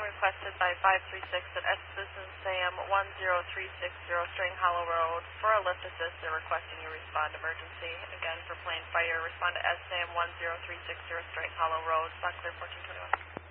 requested by 536 at Citizen Sam 10360 String Hollow Road. For a lift assist, they're requesting you respond emergency. Again, for plane fire, respond to Sam 10360 String Hollow Road. Stock clear 1421.